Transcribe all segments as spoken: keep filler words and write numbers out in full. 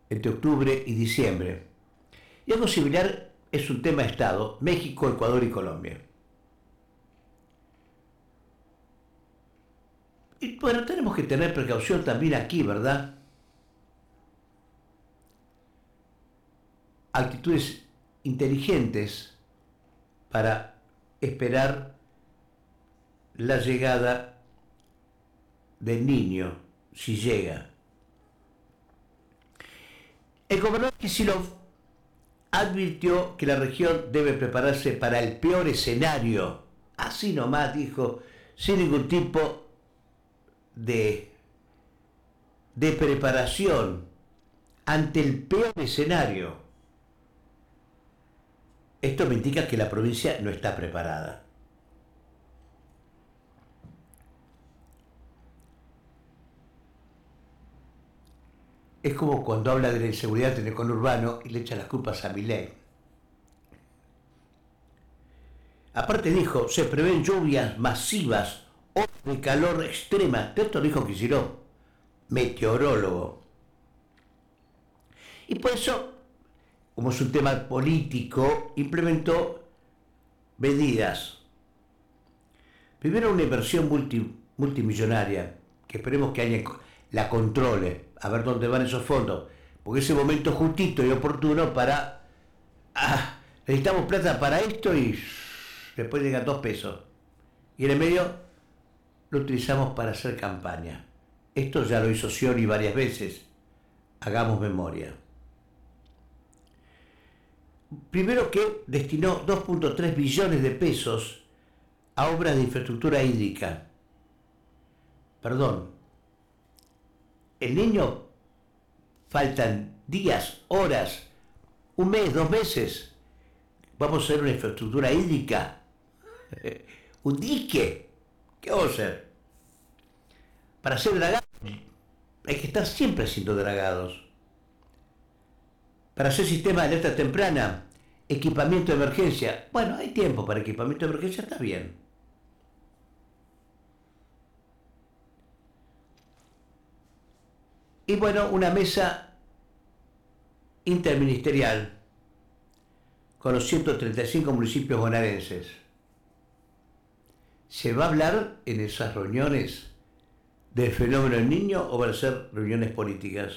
entre octubre y diciembre. Y algo similar es un tema de Estado, México, Ecuador y Colombia. Y bueno, tenemos que tener precaución también aquí, ¿verdad? Actitudes inteligentes para esperar la llegada del niño, si llega. El gobernador Kicillof advirtió que la región debe prepararse para el peor escenario. Así nomás dijo, sin ningún tipo de, de preparación ante el peor escenario. Esto me indica que la provincia no está preparada. Es como cuando habla de la inseguridad en el conurbano y le echa las culpas a Milei. Aparte dijo, se prevén lluvias masivas o de calor extrema. Esto lo dijo Kicillof, meteorólogo. Y por eso, como es un tema político, implementó medidas. Primero una inversión multi, multimillonaria, que esperemos que alguien la controle, a ver dónde van esos fondos, porque ese momento justito y oportuno para, ah, necesitamos plata para esto y después llegan dos pesos. Y en el medio lo utilizamos para hacer campaña. Esto ya lo hizo Scioli varias veces, hagamos memoria. Primero que destinó dos punto tres billones de pesos a obras de infraestructura hídrica. Perdón, el niño faltan días, horas, un mes, dos meses. Vamos a hacer una infraestructura hídrica, un dique. ¿Qué vamos a hacer? Para hacer dragados hay que estar siempre haciendo dragados. Para hacer sistema de alerta temprana, equipamiento de emergencia. Bueno, hay tiempo para equipamiento de emergencia, está bien. Y bueno, una mesa interministerial con los ciento treinta y cinco municipios bonaerenses. ¿Se va a hablar en esas reuniones del fenómeno del niño o van a ser reuniones políticas?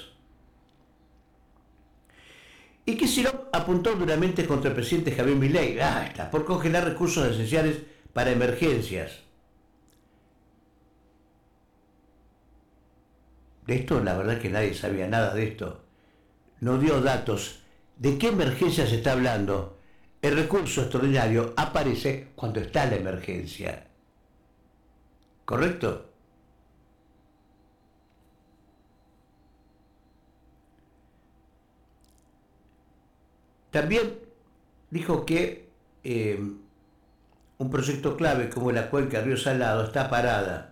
Y Kicillof apuntó duramente contra el presidente Javier Milei, ah, está, por congelar recursos esenciales para emergencias. De esto la verdad que nadie sabía nada de esto. No dio datos. ¿De qué emergencia se está hablando? El recurso extraordinario aparece cuando está la emergencia. ¿Correcto? También dijo que eh, un proyecto clave como la cuenca Río Salado está parada.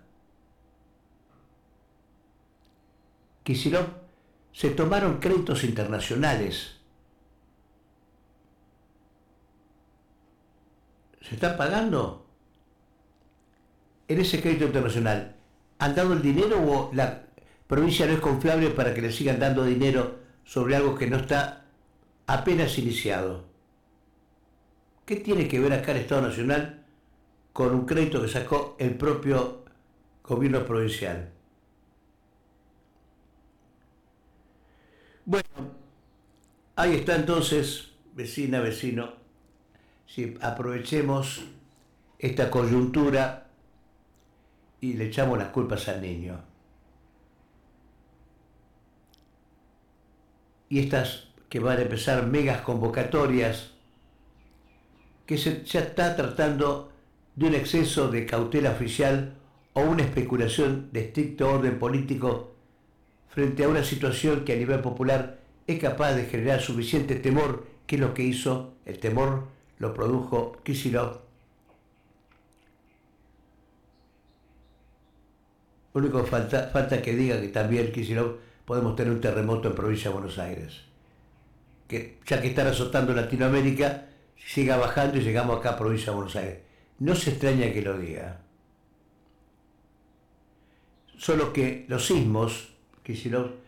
Kicillof, se tomaron créditos internacionales. ¿Se están pagando? En ese crédito internacional, ¿han dado el dinero o la provincia no es confiable para que le sigan dando dinero sobre algo que no está apenas iniciado? ¿Qué tiene que ver acá el Estado Nacional con un crédito que sacó el propio gobierno provincial? Bueno, ahí está entonces, vecina, vecino, si aprovechemos esta coyuntura y le echamos las culpas al niño. Y estas que van a empezar megas convocatorias, que se ya está tratando de un exceso de cautela oficial o una especulación de estricto orden político frente a una situación que a nivel popular es capaz de generar suficiente temor, que es lo que hizo, el temor lo produjo Kicillof. Lo único que falta, falta que diga que también Kicillof podemos tener un terremoto en provincia de Buenos Aires. Que ya que están azotando Latinoamérica, siga bajando y llegamos acá a provincia de Buenos Aires. No se extraña que lo diga. Solo que los sismos, Kicillof